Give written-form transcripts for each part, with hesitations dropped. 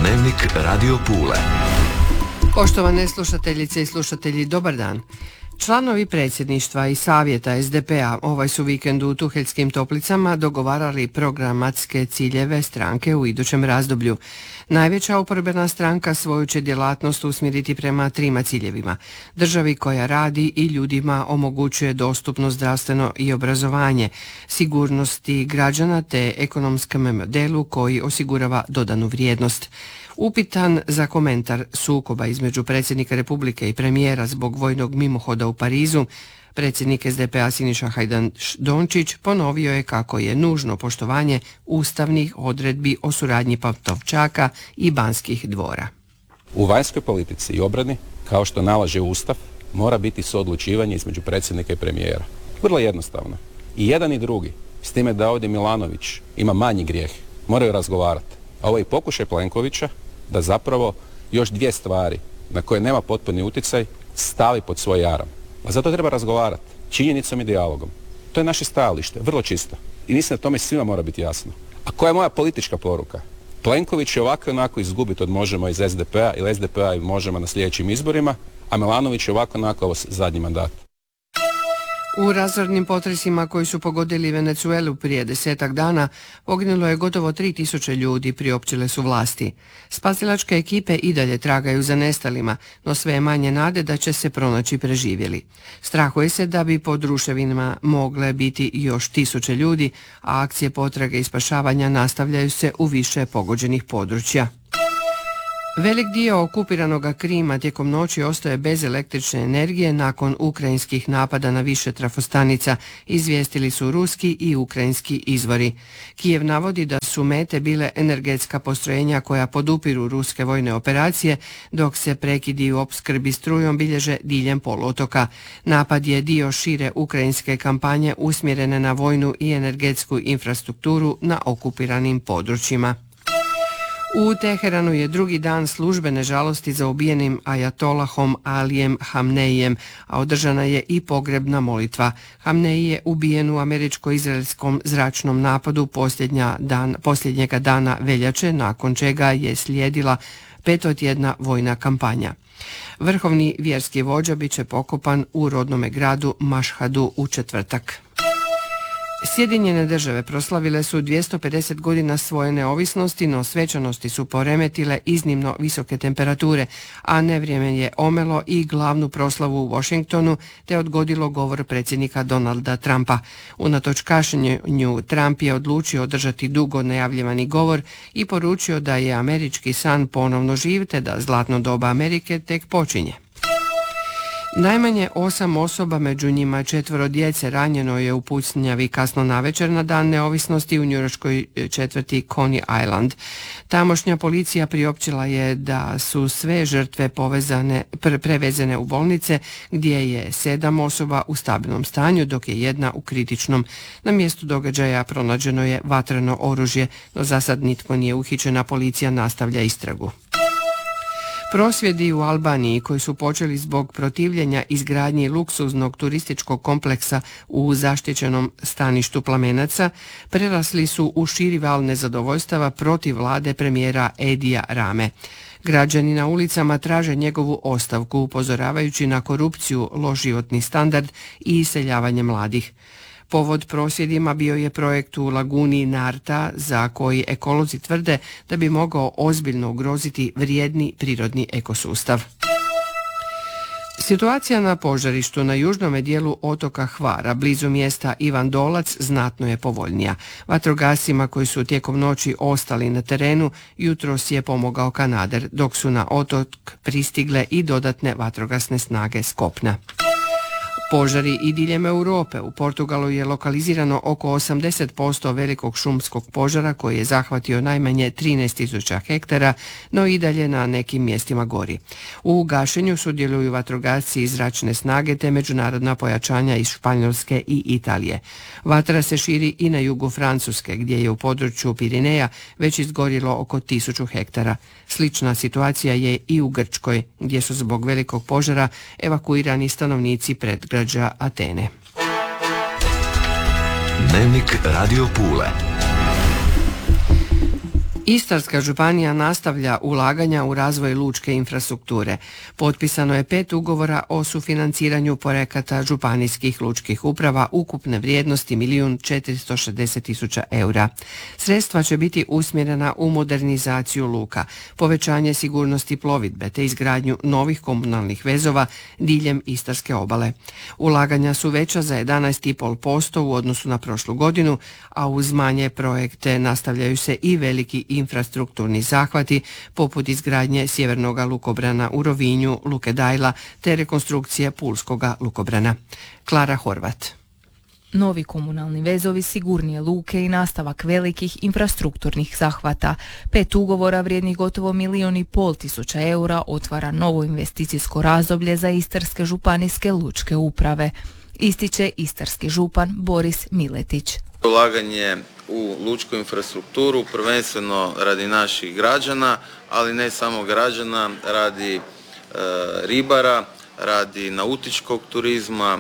Dnevnik Radio Pule. Poštovane slušateljice i slušatelji, dobar dan. Članovi predsjedništva i savjeta SDP-a ovaj su vikend u Tuheljskim Toplicama dogovarali programatske ciljeve stranke u idućem razdoblju. Najveća oporbena stranka svoju će djelatnost usmjeriti prema 3 ciljevima: državi koja radi i ljudima omogućuje dostupno zdravstveno i obrazovanje, sigurnosti građana te ekonomskom modelu koji osigurava dodanu vrijednost. Upitan za komentar sukoba između predsjednika Republike i premijera zbog vojnog mimohoda u Parizu, predsjednik SDP-a Siniša Hajdaš-Dončić ponovio je kako je nužno poštovanje ustavnih odredbi o suradnji Pantovčaka i Banskih dvora. U vanjskoj politici i obrani, kao što nalaže Ustav, mora biti suodlučivanje između predsjednika i premijera. Vrlo jednostavno. I jedan i drugi, s time da ovdje Milanović ima manji grijeh, moraju razgovarati. A ovaj pokušaj Plenkovića da zapravo još 2 stvari na koje nema potpuni utjecaj stavi pod svoj jaram. A zato treba razgovarati činjenicom i dijalogom. To je naše stajalište, vrlo čisto. I mislim da tome svima mora biti jasno. A koja je moja politička poruka? Plenković će ovako i onako izgubiti od Možemo iz SDP-a ili SDP-a i Možemo na sljedećim izborima, a Milanović je ovako i onako ovo zadnji mandat. U razornim potresima koji su pogodili Venezuelu prije 10 dana poginulo je gotovo 3000 ljudi, priopćile su vlasti. Spasilačke ekipe i dalje tragaju za nestalima, no sve je manje nade da će se pronaći preživjeli. Strahuje se da bi pod ruševinama mogle biti još 1000 ljudi, a akcije potrage i spašavanja nastavljaju se u više pogođenih područja. Velik dio okupiranog Krima tijekom noći ostaje bez električne energije nakon ukrajinskih napada na više trafostanica, izvijestili su ruski i ukrajinski izvori. Kijev navodi da su mete bile energetska postrojenja koja podupiru ruske vojne operacije, dok se prekidi u opskrbi strujom bilježe diljem poluotoka. Napad je dio šire ukrajinske kampanje usmjerene na vojnu i energetsku infrastrukturu na okupiranim područjima. U Teheranu je drugi dan službene žalosti za ubijenim ajatolahom Alijem Hamneijem, a održana je i pogrebna molitva. Hamneij je ubijen u američko-izraelskom zračnom napadu posljednjega dana veljače, nakon čega je slijedila 5-tjedna vojna kampanja. Vrhovni vjerski vođa bit će pokopan u rodnome gradu Mašhadu u četvrtak. Sjedinjene države proslavile su 250 godina svoje neovisnosti, no svečanosti su poremetile iznimno visoke temperature, a nevrijeme je omelo i glavnu proslavu u Washingtonu te odgodilo govor predsjednika Donalda Trumpa. Unatoč kašnjenju, Trump je odlučio održati dugo najavljivani govor i poručio da je američki san ponovno živ te da zlatno doba Amerike tek počinje. Najmanje 8 osoba, među njima 4 djece, ranjeno je u pucnjavi kasno navečer na dan neovisnosti u njujorškoj četvrti Coney Island. Tamošnja policija priopćila je da su sve žrtve prevezene u bolnice, gdje je 7 osoba u stabilnom stanju, dok je 1 u kritičnom. Na mjestu događaja pronađeno je vatreno oružje, no za sad nitko nije uhićen, a policija nastavlja istragu. Prosvjedi u Albaniji koji su počeli zbog protivljenja izgradnji luksuznog turističkog kompleksa u zaštićenom staništu Plamenaca prerasli su u širi val nezadovoljstava protiv vlade premijera Edija Rame. Građani na ulicama traže njegovu ostavku, upozoravajući na korupciju, loš životni standard i iseljavanje mladih. Povod prosvjedima bio je projekt u laguni Narta, za koji ekolozi tvrde da bi mogao ozbiljno ugroziti vrijedni prirodni ekosustav. Situacija na požarištu na južnom dijelu otoka Hvara, blizu mjesta Ivan Dolac, znatno je povoljnija. Vatrogascima koji su tijekom noći ostali na terenu jutros je pomogao kanader, dok su na otok pristigle i dodatne vatrogasne snage s kopna. Požari i diljem Europe. U Portugalu je lokalizirano oko 80% velikog šumskog požara koji je zahvatio najmanje 13.000 hektara, no i dalje na nekim mjestima gori. U gašenju sudjeluju vatrogasci i zračne snage te međunarodna pojačanja iz Španjolske i Italije. Vatra se širi i na jugu Francuske, gdje je u području Pirineja već izgorilo oko 1000 hektara. Slična situacija je i u Grčkoj, gdje su zbog velikog požara evakuirani stanovnici predgrađa Atene. Dnevnik Radio Pule. Istarska županija nastavlja ulaganja u razvoj lučke infrastrukture. Potpisano je 5 ugovora o sufinanciranju projekata županijskih lučkih uprava ukupne vrijednosti 1.460.000 eura. Sredstva će biti usmjerena u modernizaciju luka, povećanje sigurnosti plovidbe te izgradnju novih komunalnih vezova diljem Istarske obale. Ulaganja su veća za 11,5% u odnosu na prošlu godinu, a uz manje projekte nastavljaju se i veliki infrastrukturni zahvati poput izgradnje sjevernog lukobrana u Rovinju, Luke Dajla te rekonstrukcije Pulskoga lukobrana. Klara Horvat. Novi komunalni vezovi, sigurnije luke i nastavak velikih infrastrukturnih zahvata. 5 ugovora vrijednih gotovo 1.500.000 eura otvara novo investicijsko razdoblje za Istarske županijske lučke uprave. Ističe istarski župan Boris Miletić. Ulaganje u lučku infrastrukturu prvenstveno radi naših građana, ali ne samo građana, radi ribara, radi nautičkog turizma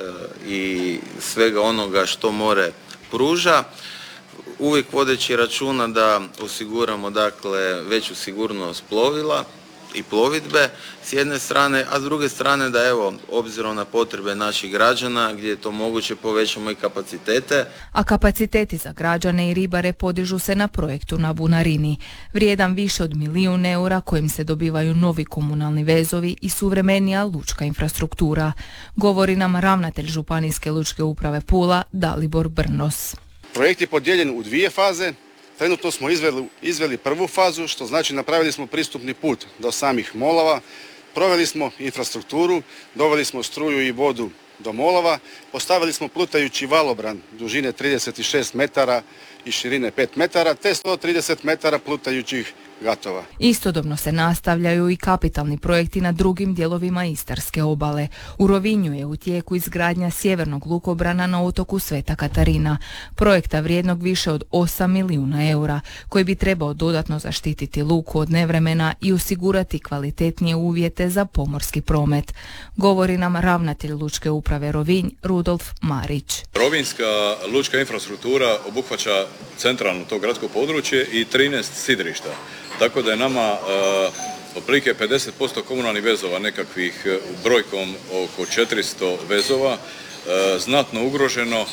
i svega onoga što more pruža. Uvijek vodeći računa da osiguramo dakle veću sigurnost plovila i plovidbe s jedne strane, a s druge strane da evo, obzirom na potrebe naših građana gdje je to moguće povećamo i kapacitete. A kapaciteti za građane i ribare podižu se na projektu na Bunarini, vrijedan više od 1.000.000 eura kojim se dobivaju novi komunalni vezovi i suvremenija lučka infrastruktura. Govori nam ravnatelj Županijske lučke uprave Pula Dalibor Brnos. Projekt je podijeljen u 2 faze. Trenutno smo izveli prvu fazu, što znači napravili smo pristupni put do samih molova, proveli smo infrastrukturu, doveli smo struju i vodu do molova, postavili smo plutajući valobran dužine 36 metara i širine 5 metara, te 130 metara plutajućih gatova. Istodobno se nastavljaju i kapitalni projekti na drugim dijelovima Istarske obale. U Rovinju je u tijeku izgradnja sjevernog lukobrana na otoku Sveta Katarina, projekta vrijednog više od 8 milijuna eura, koji bi trebao dodatno zaštititi luku od nevremena i osigurati kvalitetnije uvjete za pomorski promet. Govori nam ravnatelj lučke uprave Rovinj Rudolf Marić. Rovinjska lučka infrastruktura obuhvaća centralno to gradsko područje i 13 sidrišta. Tako da je nama otprilike 50% komunalnih vezova, nekakvih brojkom oko 400 vezova, znatno ugroženo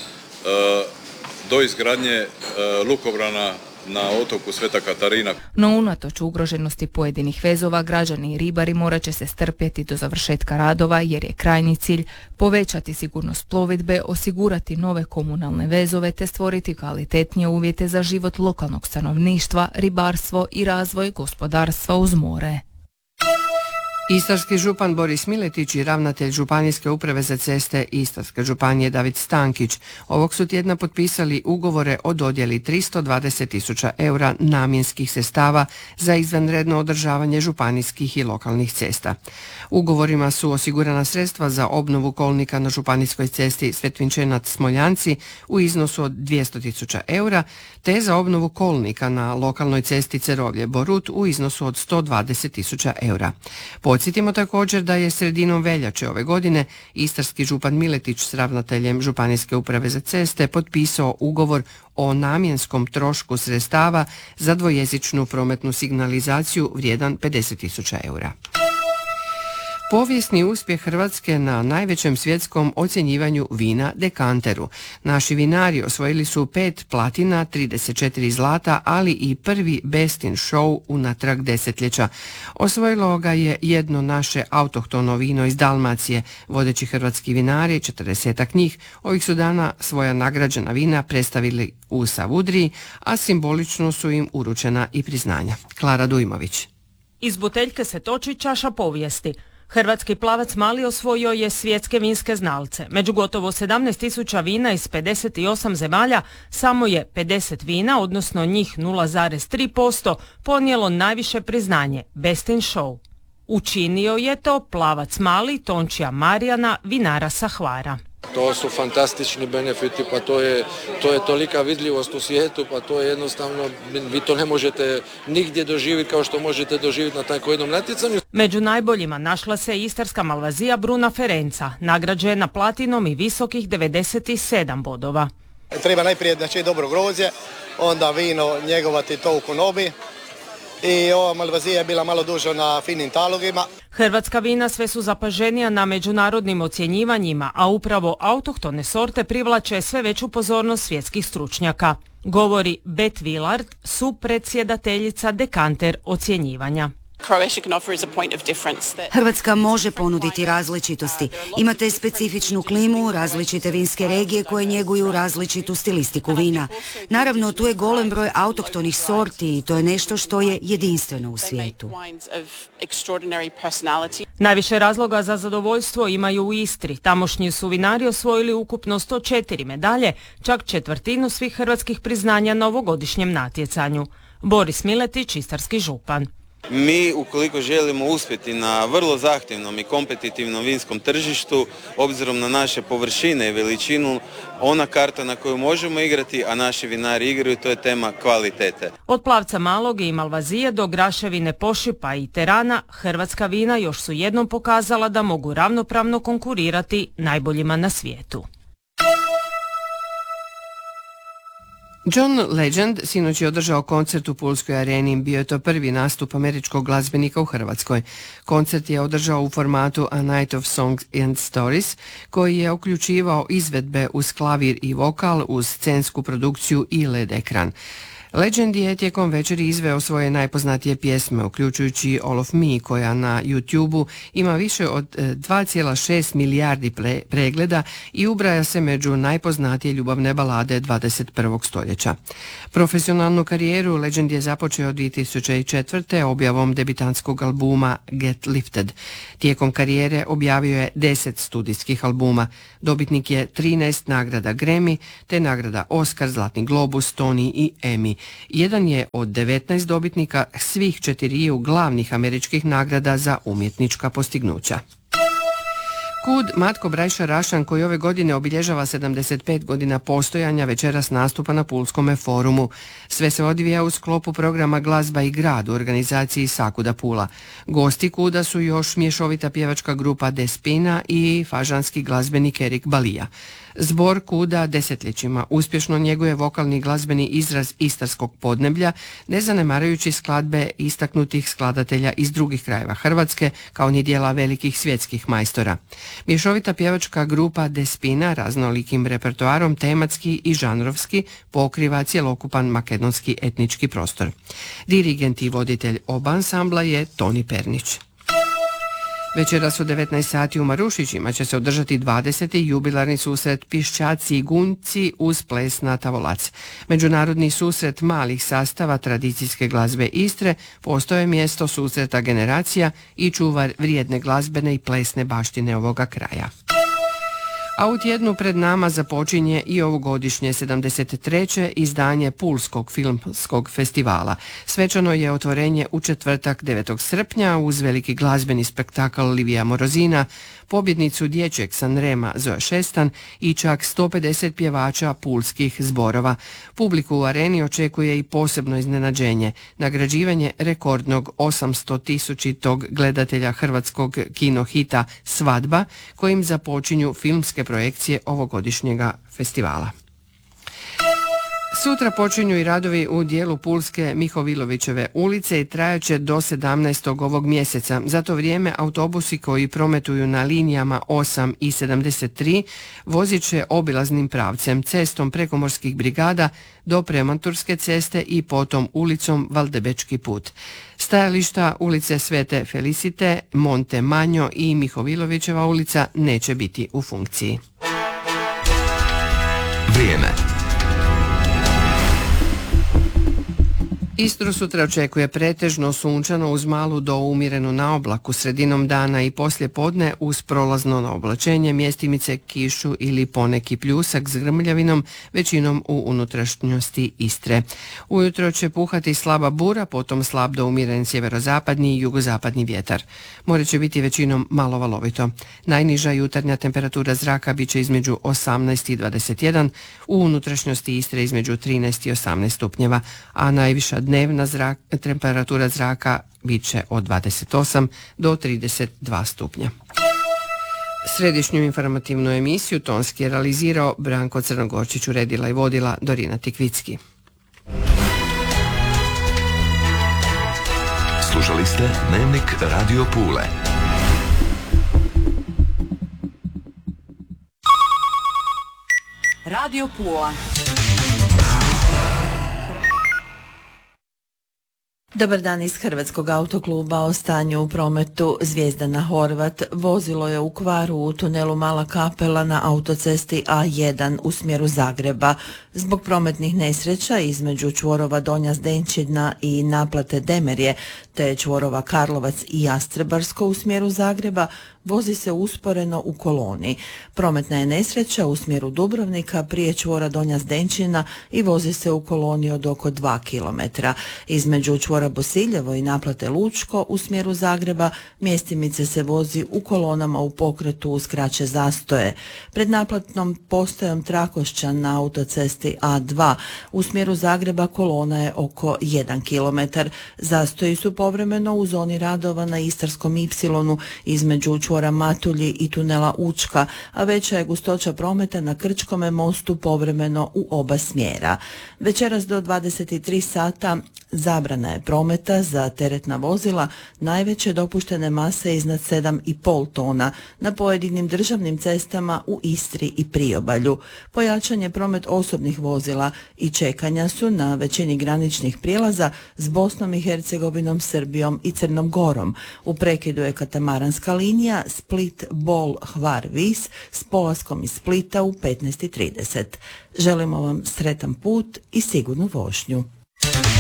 do izgradnje lukobrana na otoku Sveta Katarina. No unatoč ugroženosti pojedinih vezova, građani i ribari morat će se strpjeti do završetka radova jer je krajnji cilj povećati sigurnost plovidbe, osigurati nove komunalne vezove te stvoriti kvalitetnije uvjete za život lokalnog stanovništva, ribarstvo i razvoj gospodarstva uz more. Istarski župan Boris Miletić i ravnatelj Županijske uprave za ceste Istarske županije David Stankić ovog su tjedna potpisali ugovore o dodjeli 320.000 eura namjenskih sredstava za izvanredno održavanje županijskih i lokalnih cesta. Ugovorima su osigurana sredstva za obnovu kolnika na županijskoj cesti Svetvinčenac-Smoljanci u iznosu od 200.000 eura, te za obnovu kolnika na lokalnoj cesti Cerovlje-Borut u iznosu od 120.000 eura. Podsjetimo također da je sredinom veljače ove godine istarski župan Miletić s ravnateljem Županijske uprave za ceste potpisao ugovor o namjenskom trošku sredstava za dvojezičnu prometnu signalizaciju vrijedan 50.000 eura. Povijesni uspjeh Hrvatske na najvećem svjetskom ocjenjivanju vina Dekanteru. Naši vinari osvojili su 5 platina, 34 zlata, ali i prvi Best in Show unatrag desetljeća. Osvojilo ga je jedno naše autohtono vino iz Dalmacije. Vodeći hrvatski vinari, 40-ak njih, ovih su dana svoja nagrađena vina predstavili u Savudriji, a simbolično su im uručena i priznanja. Klara Dujmović. Iz buteljke se toči čaša povijesti. Hrvatski plavac Mali osvojio je svjetske vinske znalce. Među gotovo 17.000 vina iz 58 zemalja samo je 50 vina, odnosno njih 0,3%, ponijelo najviše priznanje, Best in Show. Učinio je to plavac Mali Tončija Marijana, vinara sa Hvara. To su fantastični benefiti, pa to je tolika vidljivost u svijetu, pa to je jednostavno, vi to ne možete nigdje doživjeti kao što možete doživjeti na tako jednom natjecanju. Među najboljima našla se i istarska malvazija Bruna Ferenca, nagrađena platinom i visokih 97 bodova. Treba najprije znači dobro grožđe, onda vino njegovati to u konobi. I ova Malvazija je bila malo duže na finim talugima. Hrvatska vina sve su zapaženija na međunarodnim ocjenjivanjima, a upravo autohtone sorte privlače sve veću pozornost svjetskih stručnjaka. Govori Bet Willard, supredsjedateljica Dekanter ocjenjivanja. Hrvatska može ponuditi različitosti. Imate specifičnu klimu, različite vinske regije koje njeguju različitu stilistiku vina. Naravno, tu je golem broj autohtonih sorti i to je nešto što je jedinstveno u svijetu. Najviše razloga za zadovoljstvo imaju u Istri. Tamošnji su vinari osvojili ukupno 104 medalje, čak četvrtinu svih hrvatskih priznanja na ovogodišnjem natjecanju. Boris Miletić, istarski župan. Mi, ukoliko želimo uspjeti na vrlo zahtjevnom i kompetitivnom vinskom tržištu, obzirom na naše površine i veličinu, ona karta na koju možemo igrati, a naši vinari igraju, to je tema kvalitete. Od Plavca Malog i Malvazije do Graševine Pošipa i Terana, hrvatska vina još su jednom pokazala da mogu ravnopravno konkurirati najboljima na svijetu. John Legend sinoć je održao koncert u Pulskoj areni. Bio je to prvi nastup američkog glazbenika u Hrvatskoj. Koncert je održao u formatu A Night of Songs and Stories, koji je uključivao izvedbe uz klavir i vokal, uz scensku produkciju i LED ekran. Legend je tijekom večeri izveo svoje najpoznatije pjesme, uključujući All of Me, koja na YouTubeu ima više od 2,6 milijardi pregleda i ubraja se među najpoznatije ljubavne balade 21. stoljeća. Profesionalnu karijeru Legend je započeo 2004. objavom debitanskog albuma Get Lifted. Tijekom karijere objavio je 10 studijskih albuma. Dobitnik je 13 nagrada Grammy, te nagrada Oscar, Zlatni globus, Tony i Emmy. Jedan je od 19 dobitnika svih 4 glavnih američkih nagrada za umjetnička postignuća. Kud Matko Brajša Rašan, koji ove godine obilježava 75 godina postojanja, večeras nastupa na Pulskome forumu. Sve se odvija u sklopu programa Glazba i grad u organizaciji Sakuda Pula. Gosti Kuda su još mješovita pjevačka grupa Despina i fažanski glazbenik Erik Balija. Zbor Kuda desetljećima uspješno njeguje vokalni glazbeni izraz istarskog podneblja, ne zanemarujući skladbe istaknutih skladatelja iz drugih krajeva Hrvatske, kao ni dijela velikih svjetskih majstora. Mješovita pjevačka grupa Despina raznolikim repertoarom tematski i žanrovski pokriva cjelokupan makedonski etnički prostor. Dirigent i voditelj oba ansambla je Toni Pernić. Večeras u 19 sati u Marušićima će se održati 20. jubilarni susret Pišćaci i Gunjci uz ples na Tavolac. Međunarodni susret malih sastava tradicijske glazbe Istre postoje mjesto susreta generacija i čuvar vrijedne glazbene i plesne baštine ovoga kraja. A u tjednu pred nama započinje i ovogodišnje 73. izdanje Pulskog filmskog festivala. Svečano je otvorenje u četvrtak 9. srpnja uz veliki glazbeni spektakl Livija Morozina, pobjednicu dječjeg Sanrema Zoja Šestan i čak 150 pjevača pulskih zborova. Publiku u areni očekuje i posebno iznenađenje, nagrađivanje rekordnog 800.000 gledatelja hrvatskog kinohita Svadba, kojim započinju filmske projekcije ovogodišnjega festivala. Sutra počinju i radovi u dijelu Pulske Mihovilovićeve ulice i trajaće do 17. ovog mjeseca. Za to vrijeme autobusi koji prometuju na linijama 8 i 73 vozit će obilaznim pravcem, cestom prekomorskih brigada do Premonturske ceste i potom ulicom Valdebečki put. Stajališta ulice Svete Felicite, Monte Manjo i Mihovilovićeva ulica neće biti u funkciji. Vrijeme. Istru sutra očekuje pretežno sunčano uz malu do umjerenu naoblaku, sredinom dana i poslije podne uz prolazno naoblačenje, mjestimice kišu ili poneki pljusak s grmljavinom, većinom u unutrašnjosti Istre. Ujutro će puhati slaba bura, potom slab do umjeren sjeverozapadni i jugozapadni vjetar. More će biti većinom malo valovito. Najniža jutarnja temperatura zraka bit će između 18 i 21, u unutrašnjosti Istre između 13 i 18 stupnjeva, a najviša dnevna temperatura zraka bit će od 28 do 32 stupnja. Središnju informativnu emisiju tonski je realizirao Branko Crnogorčić, uredila i vodila Dorina Tikvicki. Slušali ste Dnevnik Radio Pule. Radio Pula. Dobar dan iz Hrvatskog autokluba. O stanju u prometu. Zvijezdana Horvat. Vozilo je u kvaru u tunelu Mala Kapela na autocesti A1 u smjeru Zagreba. Zbog prometnih nesreća između čvorova Donja Zdenčina i naplate Demerje te čvorova Karlovac i Jastrebarsko u smjeru Zagreba vozi se usporeno u koloni. Prometna je nesreća u smjeru Dubrovnika prije čvora Donja Zdenčina i vozi se u koloni od oko 2 km. Između čvora Bosiljevo i naplate Lučko u smjeru Zagreba mjestimice se vozi u kolonama u pokretu uz kraće zastoje. Pred naplatnom postajom Trakošćan na autocesti A2 u smjeru Zagreba kolona je oko 1 km. Zastoji su povremeno u zoni radova na Istarskom Y između čvora Matulji i tunela Učka, a veća je gustoća prometa na Krčkome mostu povremeno u oba smjera. Večeras do 23 sata zabrana je prometa za teretna vozila najveće dopuštene mase iznad 7,5 tona na pojedinim državnim cestama u Istri i Priobalju. Pojačan je promet osobnih vozila i čekanja su na većini graničnih prijelaza s Bosnom i Hercegovinom, Srbijom i Crnom Gorom. U prekidu je katamaranska linija Split-Bol-Hvar-Vis s polaskom iz Splita u 15:30. Želimo vam sretan put i sigurnu vožnju.